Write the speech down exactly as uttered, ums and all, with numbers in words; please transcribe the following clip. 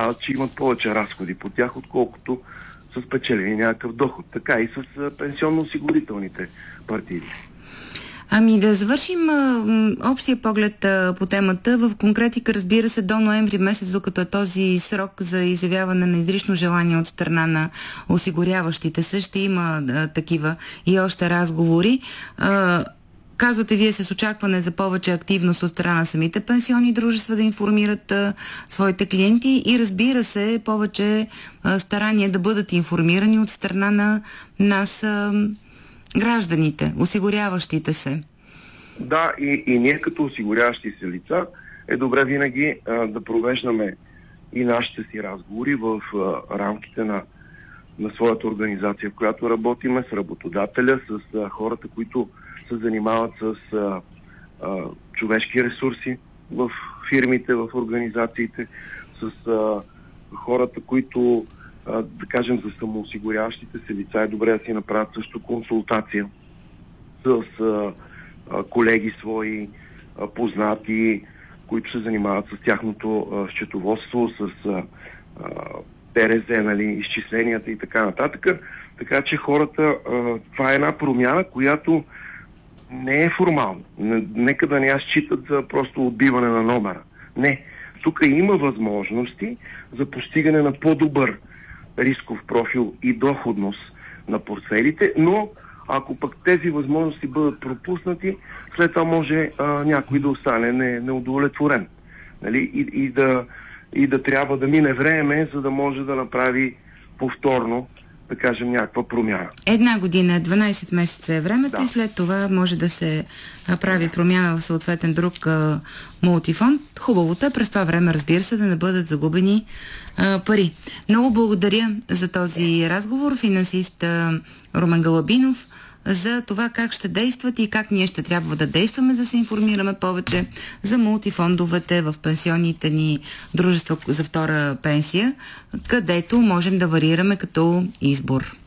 установяват, че имат повече разходи по тях, отколкото са спечелени някакъв доход. Така и с пенсионно-осигурителните партиди. Ами да завършим а, общия поглед а, по темата. В конкретика, разбира се, до ноември месец, докато е този срок за изявяване на изрично желание от страна на осигуряващите се, ще има а, такива и още разговори. А, Казвате вие с очакване за повече активност от страна на самите пенсионни дружества да информират а, своите клиенти и, разбира се, повече а, старание да бъдат информирани от страна на нас, а, гражданите, осигуряващите се. Да, и, и ние като осигуряващи се лица е добре винаги а, да провеждаме и нашите си разговори в а, рамките на, на своята организация, в която работиме, с работодателя, с а, хората, които се занимават с а, а, човешки ресурси в фирмите, в организациите, с а, хората, които, а, да кажем, за самоосигуряващите се лица е добре да си направят също консултация с а, а, колеги свои, а, познати, които се занимават с тяхното а, счетоводство, с а, а, ТРЗ, нали, изчисленията и така нататък. Така че хората, а, това е една промяна, която не е формално. Нека да не я считат за просто отбиване на номера. Не. Тук има възможности за постигане на по-добър рисков профил и доходност на портфелите, но ако пък тези възможности бъдат пропуснати, след това може а, някой да остане не, неудовлетворен. Нали? И, и, да, и да трябва да мине време, за да може да направи повторно, да кажем, някаква промяна. Една година, дванайсет месеца е времето, да. И след това може да се а, прави промяна в съответен друг а, мултифонд. Хубавото е през това време, разбира се, да не бъдат загубени а, пари. Много благодаря за този разговор, финансист а, Румен Галабинов, за това как ще действат и как ние ще трябва да действаме, за да се информираме повече за мултифондовете в пенсионните ни дружества за втора пенсия, където можем да варираме като избор.